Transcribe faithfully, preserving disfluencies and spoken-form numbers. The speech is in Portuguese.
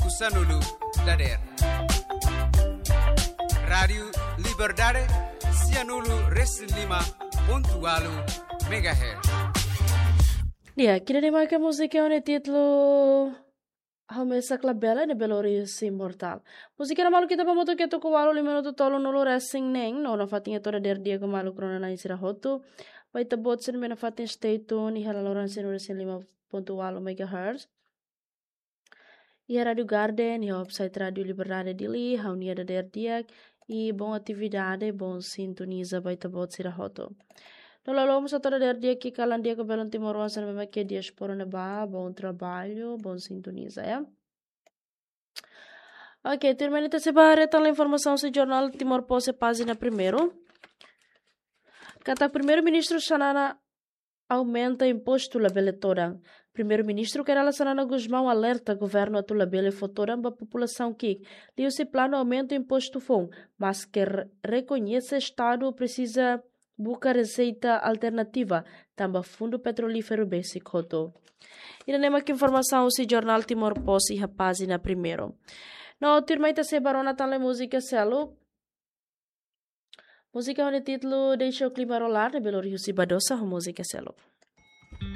Kusanulu Dader. Rádio Liberdade Cianulu Reslima Pontualu Megahertz. Dia, kira ni mai música é o título Hamesa Clabela de Beloris Immortal. Música na malu kita pamoto que toko walo lima minuto tolo nolo racing neng no na fatinha toda der dia que malu krona na isira hoto. Vai ta bot sen mena fatin stay tune e halaloran sen racing lima ponto walo megahertz. E a Rádio Garden e a website Rádio Liberdade Dili, haunia da der dia e bom atividade, bom sintoniza vai ta bot sira hoto. Nolo lomo sa toda der dia que kalan dia que belon timor san mema que dia esporo na ba, bom trabalho, bom sintoniza, é? Ok, terminita se barreta a informação do jornal Timor Posse, página primeiro. Kata primeiro-ministro Xanana aumenta imposto la bele toda. Primeiro-ministro Kerala Sanana Guzmão alerta governo a tula bele fotoram ba população que liu se plano aumento imposto fom, mas que reconhece estado precisa buscar receita alternativa, tamba fundo petrolífero basic hoto. E na que informação o jornal Timor Posse a página primeiro. No, turmaita se barona tale música selo. Música onde título deixa o clima rolar de Belo Rio Cibadosa, música selo.